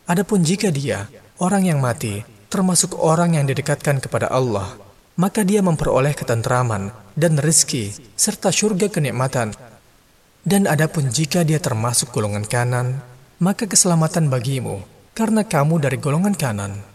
Adapun jika dia, orang yang mati, termasuk orang yang didekatkan kepada Allah, maka dia memperoleh ketentraman dan rezeki serta syurga kenikmatan. Dan adapun jika dia termasuk golongan kanan, maka keselamatan bagimu, karena kamu dari golongan kanan.